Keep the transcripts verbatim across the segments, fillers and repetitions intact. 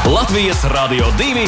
Latvijas Radio divi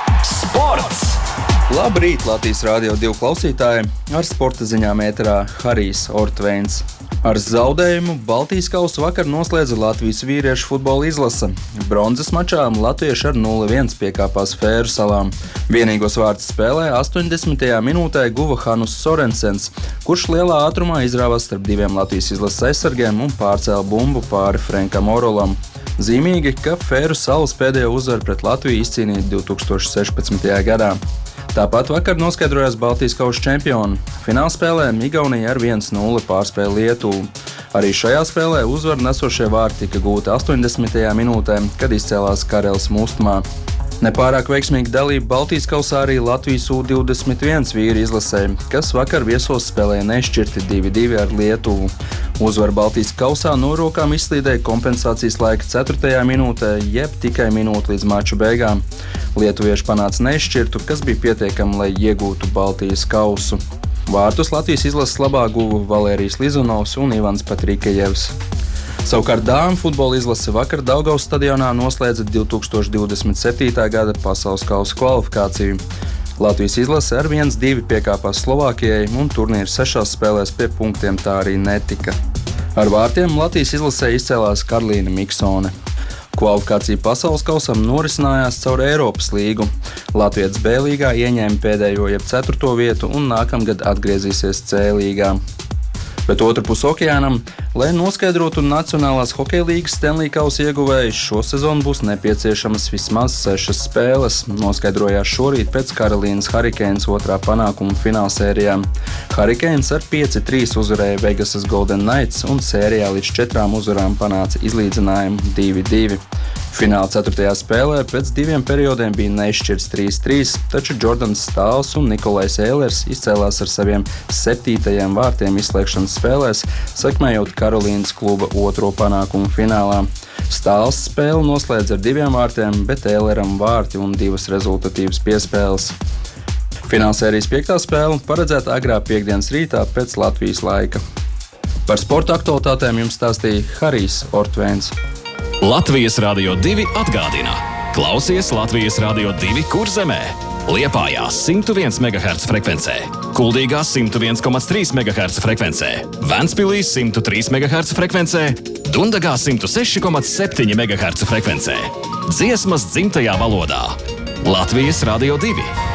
sports! Labrīt, Latvijas Radio divi klausītāji! Ar sporta ziņām ēterā Harijs Ortvēns. Ar zaudējumu Baltijas kausu vakar noslēdza Latvijas vīriešu futbola izlase. Bronzas mačā latvieši ar nulle viens piekāpās Fēru salām. Vienīgos vārtus spēlē astoņdesmitajā minūtē guva Hanus Sorensens, kurš lielā ātrumā izrāvās starp diviem Latvijas izlases aizsargiem un pārcēla bumbu pāri Frenkam Orolam. Zīmīgi, ka Fēru salas pēdējo uzvaru pret Latviju izcīnīja divi tūkstoši sešpadsmitajā gadā. Tāpat vakar noskaidrojās Baltijas kausa čempioni. Finālspēlē Igaunija ar viens nulle pārspēja Lietuvu. Arī šajā spēlē uzvaru nesošie vārti tika gūti astoņdesmitajā minūtē, kad izcēlās Karelis Mustumā. Nepārāk veiksmīga dalība Baltijas kausā arī Latvijas U divdesmit viens vīri izlasē, kas vakar viesos spēlēja nešķirti divi divi ar Lietuvu. Uzvaru Baltijas kausā no rokām izslīdēja kompensācijas laika ceturtajā minūtē, jeb tikai minūte līdz maču beigām. Lietuvieši panāca nešķirtu, kas bija pietiekami, lai iegūtu Baltijas kausu. Vārtus Latvijas izlases labā guva Valērijas Lizunovs un Ivans Patrikejevs. Savukārt dāmu futbola izlase vakar Daugavas stadionā noslēdza divi tūkstoši divdesmit septītā gada pasaules kausa kvalifikāciju. Latvijas izlase ar viens divi piekāpās Slovākijai un turnīra sešās spēlēs pie punktiem tā arī netika. Ar vārtiem Latvijas izlasē izcēlās Karlīna Miksone. Kvalifikācija pasaules kausam norisinājās caur Eiropas līgu. Latvijas B līgā ieņēma pēdējo jeb ceturto vietu un nākamgad atgriezīsies C līgā. Bet otru pus okeānam, lai noskaidrotu Nacionālās hokeja līgas Stanley kausa ieguvējus, šo sezonu būs nepieciešamas vismaz sešas spēles, noskaidrojās šorīt pēc Karolīnas Hurricanes otrā panākuma finālsērijā. Hurricanes ar pieci trīs uzvarēja Vegasas Golden Knights un sērijā līdz četrām uzvarām panāca izlīdzinājumu divi divi. Fināla ceturtajā spēlē pēc diviem periodiem bija nešķirts trīs trīs, taču Jordans Stāls un Nikolais Eilers izcēlās ar saviem septītajiem vārtiem izslēgšanas spēlēs, sekmējot Karolīnas kluba otro panākumu finālā. Stāls spēli noslēdz ar diviem vārtiem, bet Eileram vārti un divas rezultatīvas piespēles. Finālsērijas piektā spēle paredzēta agrā piektdienas rītā pēc Latvijas laika. Par sporta aktualitātēm jums stāstīja Harijs Ortvēns. Latvijas Radio divi atgādina. Klausies Latvijas Radio divi Kurzemē, Liepājā simtu viens megaherca frekvencē, Kuldīgā simtu viens komats trīs megaherca frekvencē, Ventspilī simtu trīs megaherca frekvencē, Dundagā simtu seši komats septiņi megaherca frekvencē. Dziesmas dzimtajā valodā. Latvijas Radio divi.